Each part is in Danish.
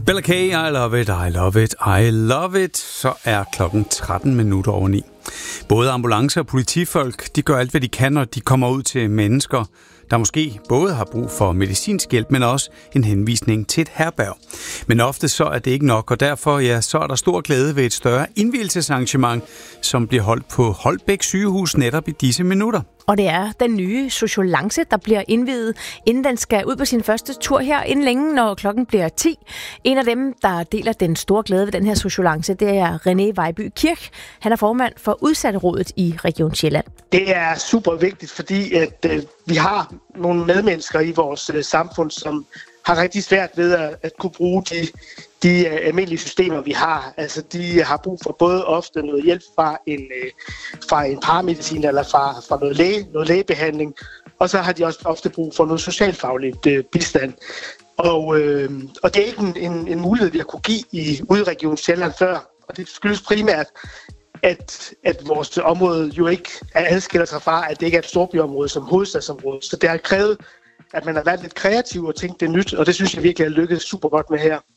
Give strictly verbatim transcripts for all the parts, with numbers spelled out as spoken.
Bella K, I love it, I love it, I love it. Så er klokken tretten minutter over ni. Både ambulance og politifolk, de gør alt, hvad de kan, når de kommer ud til mennesker, der måske både har brug for medicinsk hjælp, men også en henvisning til et herberg. Men ofte så er det ikke nok, og derfor ja, så er der stor glæde ved et større indvielsesarrangement, som bliver holdt på Holbæk sygehus netop i disse minutter. Og det er den nye Sociolance, der bliver indviet, inden den skal ud på sin første tur her inden længe, når klokken bliver ti. En af dem, der deler den store glæde ved den her Sociolance, det er René Vejby Kirch. Han er formand for Udsatterådet i Region Sjælland. Det er super vigtigt, fordi at, øh, vi har nogle medmennesker i vores øh, samfund, som har rigtig svært ved at, at kunne bruge de, de uh, almindelige systemer, vi har. Altså, de har brug for både ofte noget hjælp fra en, uh, fra en paramedicin eller fra, fra noget, læge, noget lægebehandling, og så har de også ofte brug for noget socialfagligt uh, bistand. Og, uh, og det er ikke en, en, en mulighed, vi har kunne give i, ude i Region Sjælland før, og det skyldes primært, at, at vores område jo ikke er adskiller sig fra, at det ikke er et storbyområde som hovedstadsområde. Så det har krævet, at man har været lidt kreativ og tænkt det nyt, og det synes jeg virkelig er lykkedes super godt med her.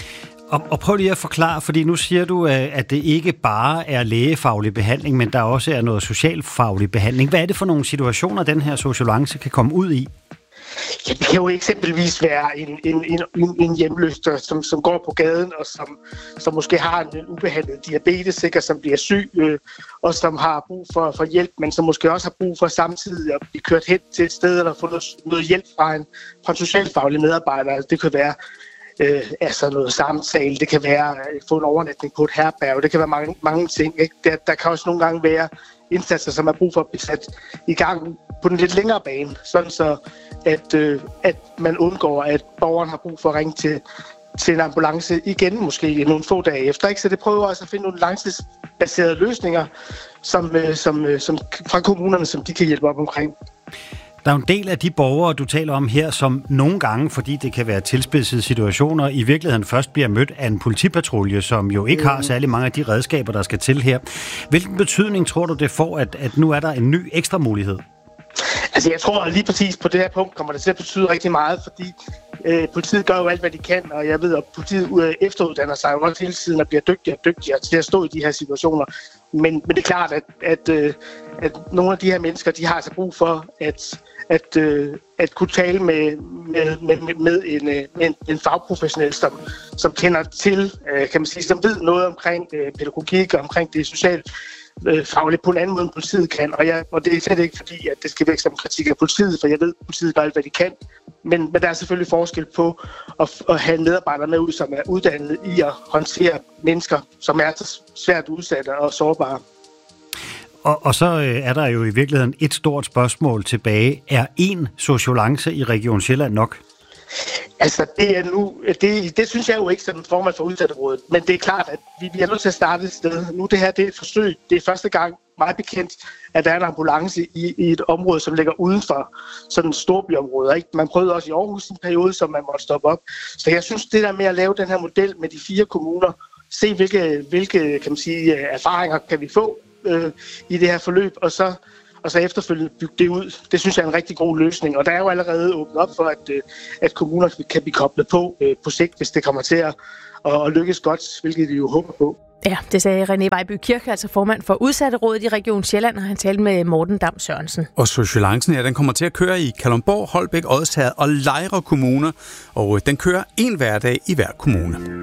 Og, og prøv lige at forklare, fordi nu siger du, at det ikke bare er lægefaglig behandling, men der også er noget socialfaglig behandling. Hvad er det for nogle situationer, den her Sociolance kan komme ud i? Ja, det kan jo eksempelvis være en, en, en, en hjemløs, som, som går på gaden, og som, som måske har en ubehandlet diabetes, sikkert, som bliver syg, øh, og som har brug for, for hjælp, men som måske også har brug for samtidig at blive kørt hen til et sted, eller få noget, noget hjælp fra en, fra en socialfaglig medarbejder. Altså, det kan være øh, altså noget samtale, det kan være at få en overnatning på et herberg, det kan være mange, mange ting. Ikke? Der, der kan også nogle gange være indsatser, som er brug for at blive sat i gang på den lidt længere bane, sådan så at, øh, at man undgår, at borgeren har brug for at ringe til, til en ambulance igen, måske nogle få dage efter. Ikke? Så det prøver også at finde nogle langtidsbaserede løsninger som, øh, som, øh, som, fra kommunerne, som de kan hjælpe op omkring. Der er en del af de borgere, du taler om her, som nogle gange, fordi det kan være tilspidsede situationer, i virkeligheden først bliver mødt af en politipatrulje, som jo ikke har særlig mange af de redskaber, der skal til her. Hvilken betydning tror du, det får, at, at nu er der en ny ekstra mulighed? Altså jeg tror, at lige præcis på det her punkt kommer det til at betyde rigtig meget, fordi øh, politiet gør jo alt, hvad de kan, og jeg ved, at politiet efteruddanner sig jo også hele tiden og bliver dygtigere og dygtigere til at stå i de her situationer. Men, men det er klart, at, at, øh, at nogle af de her mennesker, de har altså brug for at, at, øh, at kunne tale med, med, med, med, en, med en, en fagprofessionel, som, som kender til, øh, kan man sige, som ved noget omkring øh, pædagogik og omkring det sociale fagligt på en anden måde, end politiet kan. Og, jeg, og det er slet ikke fordi, at det skal væk som kritik af politiet, for jeg ved, at politiet gør alt, hvad de kan. Men, men der er selvfølgelig forskel på at, at have medarbejdere med ud, som er uddannet i at håndtere mennesker, som er så svært udsatte og sårbare. Og, og så er der jo i virkeligheden et stort spørgsmål tilbage. Er én Sociolance i Region Sjælland nok? Altså, det er nu, det, det synes jeg jo ikke som formand for Udsatterådet, men det er klart, at vi, vi er nødt til at starte et sted. Nu det her, det er et forsøg. Det er første gang meget bekendt, at der er en ambulance i, i et område, som ligger uden for sådan et storbyområde. Ikke? Man prøvede også i Aarhus en periode, som man måtte stoppe op. Så jeg synes, det der med at lave den her model med de fire kommuner, se hvilke, hvilke kan man sige, erfaringer kan vi få øh, i det her forløb, og så og så efterfølgende bygge det ud. Det synes jeg er en rigtig god løsning. Og der er jo allerede åbnet op for, at, at kommuner kan blive koblet på på sigt, hvis det kommer til at, at lykkes godt, hvilket vi jo håber på. Ja, det sagde René Vejby Kirch, altså formand for Udsatterådet i Region Sjælland, og han talte med Morten Dam Sørensen. Og Sociolancen her, den kommer til at køre i Kalundborg, Holbæk, Odsherred og Lejre kommuner, og den kører en hverdag i hver kommune.